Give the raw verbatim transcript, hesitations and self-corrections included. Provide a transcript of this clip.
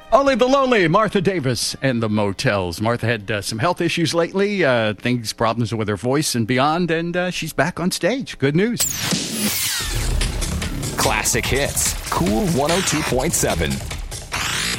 Only the Lonely, Martha Davis and the Motels. Martha had uh, some health issues lately, uh, things, problems with her voice and beyond, and uh, she's back on stage. Good news. Classic hits. Cool one oh two point seven.